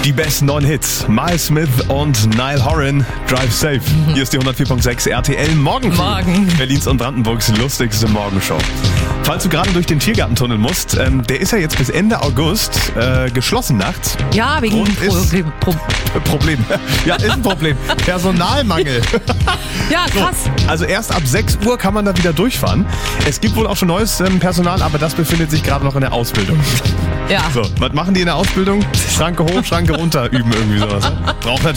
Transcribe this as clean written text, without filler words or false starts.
Die besten neuen Hits. Miles Smith und Niall Horan. Drive Safe. Hier ist die 104.6 RTL Morgen. Berlins und Brandenburgs lustigste Morgenshow. Falls du gerade durch den Tiergartentunnel musst, der ist ja jetzt bis Ende August geschlossen nachts. Ja, wegen Problem. Ja, ist ein Problem. Personalmangel. Ja, krass. So, also erst ab 6 Uhr kann man da wieder durchfahren. Es gibt wohl auch schon neues Personal, aber das befindet sich gerade noch in der Ausbildung. Ja. So, was machen die in der Ausbildung? Schranke hoch, Schranke runter üben, irgendwie sowas. Braucht